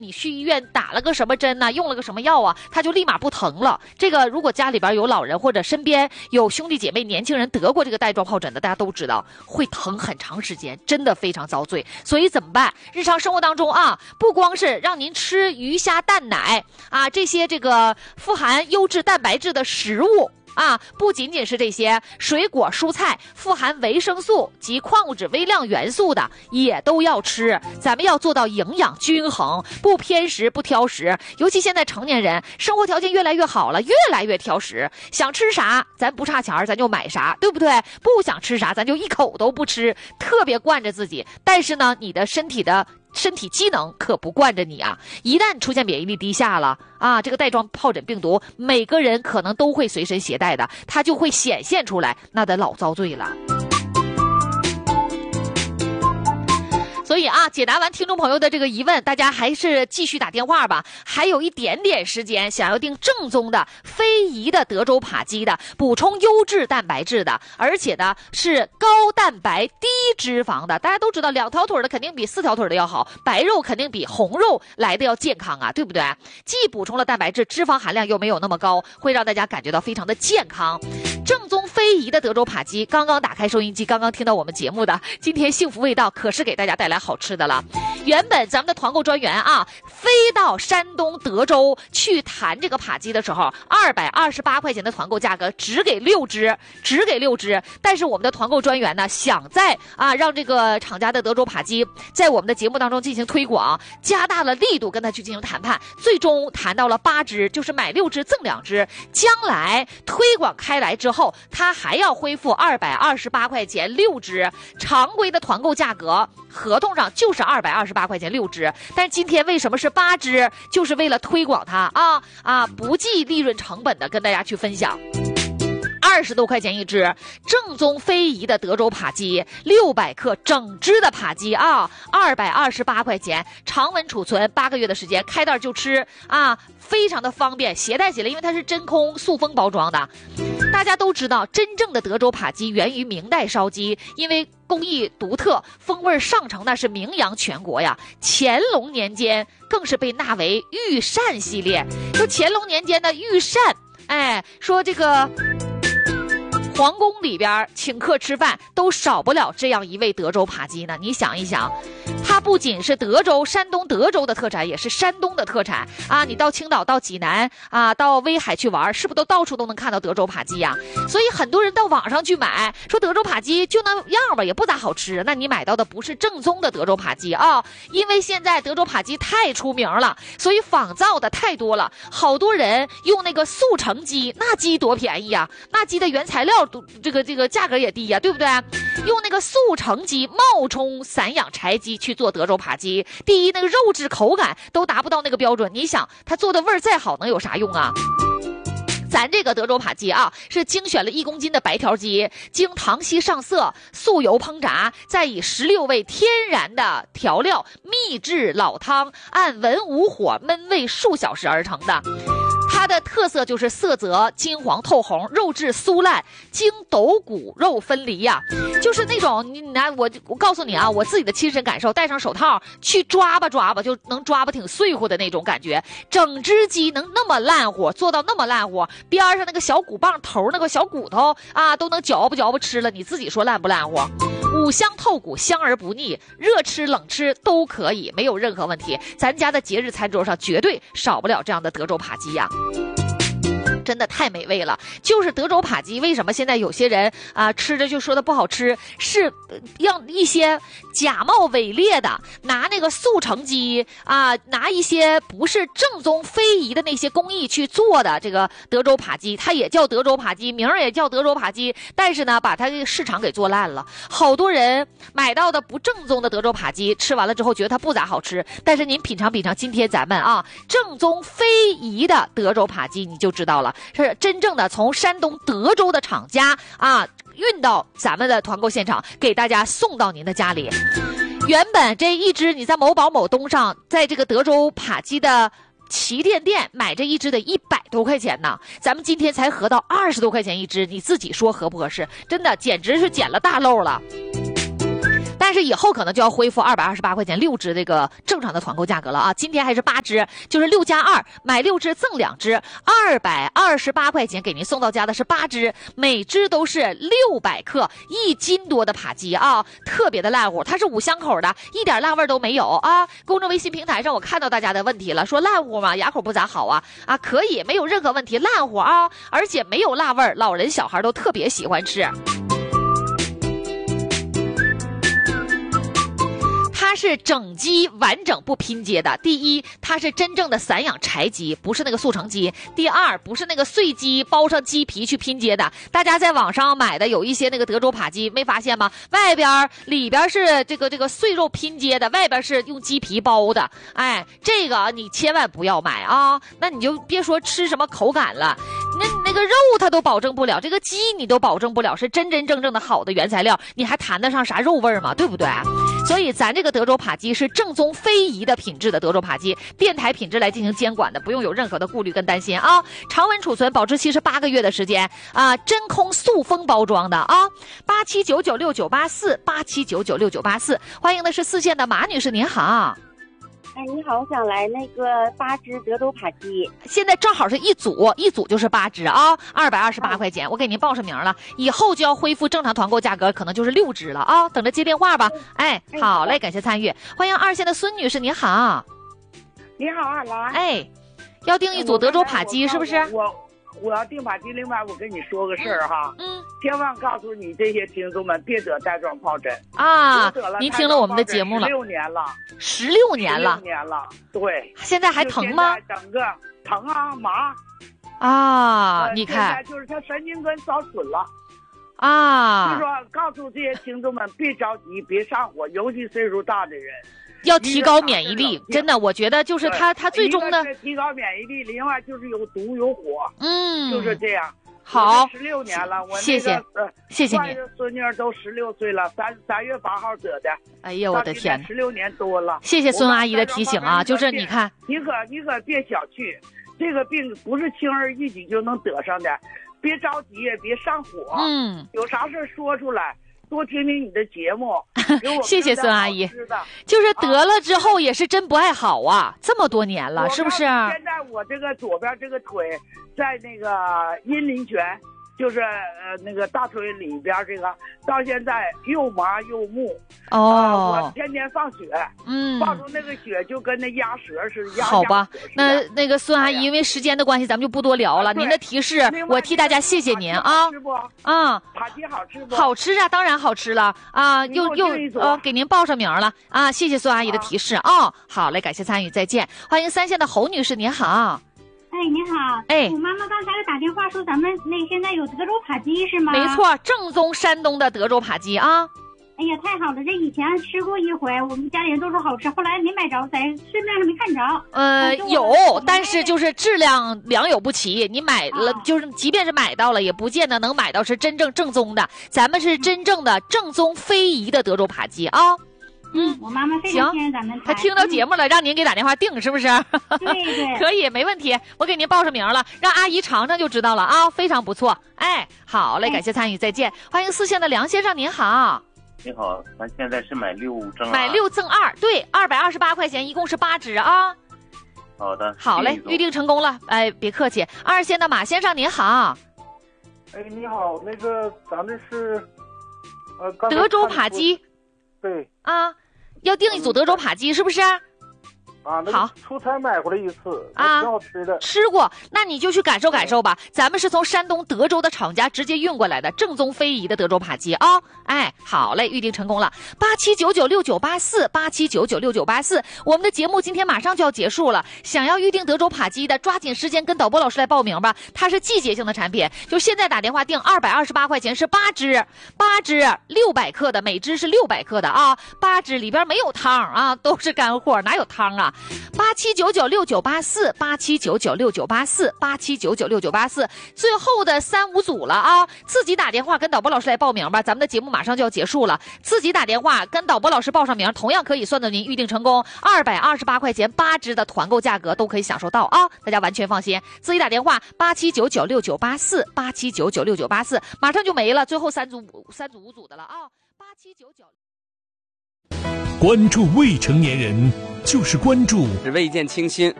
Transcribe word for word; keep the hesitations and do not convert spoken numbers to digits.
你去医院打了个什么针呐、啊，用了个什么药啊，它就立马不疼了。这个如果家里边有老人或者身边有兄弟姐妹年轻人得过这个带状疱疹的，大家都知道会疼很长时间，真的非常遭罪。所以怎么办？日常生活当中啊，不光是让您吃鱼虾蛋奶啊这些这个富含优质蛋白质的食物啊，不仅仅是这些水果蔬菜，富含维生素及矿物质微量元素的也都要吃。咱们要做到营养均衡，不偏食不挑食。尤其现在成年人生活条件越来越好了，越来越挑食，想吃啥咱不差钱咱就买啥，对不对？不想吃啥咱就一口都不吃，特别惯着自己。但是呢，你的身体的身体机能可不惯着你啊！一旦出现免疫力低下了啊，这个带状疱疹病毒每个人可能都会随身携带的，它就会显现出来，那得老遭罪了。所以啊，解答完听众朋友的这个疑问，大家还是继续打电话吧。还有一点点时间，想要订正宗的非遗的德州扒鸡的，补充优质蛋白质的，而且呢是高蛋白低脂肪的。大家都知道，两条腿的肯定比四条腿的要好，白肉肯定比红肉来的要健康啊，对不对？既补充了蛋白质，脂肪含量又没有那么高，会让大家感觉到非常的健康。正宗非遗的德州扒鸡，刚刚打开收音机，刚刚听到我们节目的，今天幸福味道可是给大家带来好吃的了。原本咱们的团购专员啊，飞到山东德州去谈这个扒鸡的时候，二百二十八块钱的团购价格，只给六只，只给六只。但是我们的团购专员呢，想在啊让这个厂家的德州扒鸡在我们的节目当中进行推广，加大了力度跟他去进行谈判，最终谈到了八只，就是买六只赠两只。将来推广开来之后，他还要恢复二百二十八块钱六只，常规的团购价格合同上就是二百二十八块钱六只，但是今天为什么是八只？就是为了推广它啊啊，不计利润成本的跟大家去分享。二十多块钱一只，正宗非遗的德州扒鸡，六百克整只的扒鸡啊，二百二十八块钱，常温储存八个月的时间，开袋就吃啊，非常的方便，携带起来，因为它是真空塑封包装的。大家都知道，真正的德州扒鸡源于明代烧鸡，因为工艺独特，风味上乘，那是名扬全国呀。乾隆年间更是被纳为御膳系列。说乾隆年间的御膳，哎，说这个皇宫里边请客吃饭都少不了这样一位德州扒鸡呢。你想一想，它不仅是德州山东德州的特产，也是山东的特产啊！你到青岛到济南啊，到威海去玩，是不是都到处都能看到德州扒鸡呀？所以很多人到网上去买，说德州扒鸡就那样吧，也不咋好吃。那你买到的不是正宗的德州扒鸡啊，因为现在德州扒鸡太出名了，所以仿造的太多了。好多人用那个速成鸡，那鸡多便宜啊，那鸡的原材料这个这个价格也低呀、啊，对不对？用那个速成鸡冒充散养柴鸡去做德州扒鸡，第一那个肉质口感都达不到那个标准，你想它做的味儿再好能有啥用啊？咱这个德州扒鸡啊，是精选了一公斤的白条鸡，经糖稀上色，素油烹炸，再以十六味天然的调料秘制老汤，按文武火焖煨数小时而成的。它的特色就是色泽金黄透红，肉质酥烂，经斗骨肉分离呀、啊，就是那种你拿我我告诉你啊，我自己的亲身感受，戴上手套去抓吧抓吧，就能抓吧挺碎乎的那种感觉。整只鸡能那么烂乎，做到那么烂乎，边上那个小骨棒头那个小骨头啊，都能嚼吧嚼吧吃了，你自己说烂不烂乎？五香透骨，香而不腻，热吃冷吃都可以，没有任何问题。咱家的节日餐桌上绝对少不了这样的德州扒鸡呀、啊，真的太美味了。就是德州扒鸡，为什么现在有些人啊、呃、吃着就说的不好吃，是让一些假冒伪劣的拿那个速成鸡啊、呃，拿一些不是正宗非遗的那些工艺去做的这个德州扒鸡，它也叫德州扒鸡，名儿也叫德州扒鸡，但是呢把它这个市场给做烂了。好多人买到的不正宗的德州扒鸡，吃完了之后觉得它不咋好吃，但是您品尝品尝今天咱们啊正宗非遗的德州扒鸡，你就知道了，是真正的从山东德州的厂家啊运到咱们的团购现场，给大家送到您的家里。原本这一只你在某宝某东上，在这个德州扒鸡的旗舰店买这一只的一百多块钱呢，咱们今天才合到二十多块钱一只，你自己说合不合适？真的简直是捡了大漏了。但但是以后可能就要恢复二百二十八块钱六支这个正常的团购价格了啊。今天还是八支，就是六加二，买六支赠两支，二百二十八块钱给您送到家的是八支，每支都是六百克，一斤多的扒鸡啊，特别的烂乎，它是五香口的，一点辣味都没有啊。公众微信平台上我看到大家的问题了，说烂乎吗？牙口不咋好啊啊，可以，没有任何问题，烂乎啊，而且没有辣味，老人小孩都特别喜欢吃。它是整鸡完整不拼接的。第一，它是真正的散养柴鸡，不是那个速成鸡。第二，不是那个碎鸡包上鸡皮去拼接的。大家在网上买的有一些那个德州扒鸡，没发现吗？外边里边是这个这个碎肉拼接的，外边是用鸡皮包的。哎，这个你千万不要买啊！那你就别说吃什么口感了，那那个肉它都保证不了，这个鸡你都保证不了是真真正正的好的原材料，你还谈得上啥肉味吗？对不对？所以咱这个德州扒鸡是正宗非遗的品质的德州扒鸡，电台品质来进行监管的，不用有任何的顾虑跟担心啊。常温储存，保质期是八个月的时间啊，真空塑封包装的啊。八七九九六九八四，八七九九六九八四，欢迎的是四线的马女士，您好。 哎，你好，我想来那个八只德州扒鸡， 现在正好是一组，一组就是八只啊，二百二十八块钱，我给您报上名了，以后就要恢复正常团购价格，可能就是六只了啊，等着接电话吧。哎，好嘞，感谢参与，欢迎二线的孙女士，您好。 你好，二兰。 哎，要订一组德州扒鸡是不是？ 我我要订扒鸡，另外我跟你说个事儿哈， 嗯， 千万告诉你这些听众们，别得带状疱疹啊！您听了我们的节目了， 十六年了， 十六年了， 十六年了，对， 现在还疼吗？ 整个疼啊，麻啊！你看， 现在就是他神经根遭损了啊！ 就说告诉这些听众们，别着急，别上火，尤其岁数大的人。 要提高免疫力，真的，我觉得就是他，他最终呢， 提高免疫力，另外就是有毒有火， 嗯， 就是这样。 好， 十六年了，我谢谢， 呃， 谢谢你。 孙女都十六岁了，三三月八号得的。 哎呀，我的天， 十六年多了。 谢谢孙阿姨的提醒啊，就是你看， 你可你可别小觑，这个病不是轻而易举就能得上的，别着急，别上火， 嗯， 有啥事说出来。多听听你的节目， 谢谢孙阿姨。就是得了之后也是真不爱好啊，这么多年了，是不是？ 现在我这个左边这个腿在那个阴陵泉，就是呃那个大腿里边这个，到现在又麻又木。 哦、 呃，我天天放血， 嗯， 放出那个血就跟那鸭舌似的。 好吧，那那个孙阿姨，因为时间的关系，咱们就不多聊了。 啊、 您的提示，我替大家谢谢您啊。 吃不？ 啊， 扒鸡好吃不？ 好吃啊，当然好吃了啊，又又呃给您报上名了啊，谢谢孙阿姨的提示啊、哦。好嘞，感谢参与，再见。欢迎三线的侯女士，您好。 哎，你好！ 哎， 我妈妈刚才打电话说咱们那现在有德州扒鸡是吗？ 没错，正宗山东的德州扒鸡啊！ 哎呀，太好了！这以前吃过一回，我们家里人都说好吃，后来没买着，在市面上没看着。 呃，有，但是就是质量良莠不齐。你买了，啊、就是即便是买到了，也不见得能买到是真正正宗的。咱们是真正的正宗非遗的德州扒鸡啊！ 嗯，我妈妈非常信任咱们台。 她听到节目了，嗯、让您给打电话订，是不是？ 对对， 可以，没问题。我给您报上名了，让阿姨尝尝就知道了啊，非常不错。哎，好嘞，感谢参与，再见。欢迎四线的梁先生，您好。 你好，咱现在是买六赠二。 买六赠二，对，二百二十八块钱，一共是八只啊。 好的， 好嘞，预定成功了。哎，别客气。二线的马先生，您好。 哎，你好，那个咱们是呃德州扒鸡。 对啊，要订一组德州扒鸡，是不是？ 啊，那好， 出差买回来一次啊， 挺好吃的。 吃过，那你就去感受感受吧。咱们是从山东德州的厂家直接运过来的，正宗非遗的德州扒鸡啊、哦！哎，好嘞，预定成功了。八七九九六九八四，八七九九六九八四。我们的节目今天马上就要结束了，想要预定德州扒鸡的，抓紧时间跟导播老师来报名吧。它是季节性的产品，就现在打电话订二百二十八块钱是八只，八只六百克的，每只是六百克的啊，八只里边没有汤啊，都是干货，哪有汤啊？八七九九六九八四，八七九九六九八四，八七九九六九八四，最后的三五组了啊！自己打电话跟导播老师来报名吧，咱们的节目马上就要结束了。自己打电话跟导播老师报上名，同样可以算到您预定成功，二百二十八块钱八只的团购价格都可以享受到啊！大家完全放心，自己打电话八七九九六九八四，八七九九六九八四，马上就没了，最后三组三组五组的了啊！八七九九。 关注未成年人，就是关注只为一见倾心。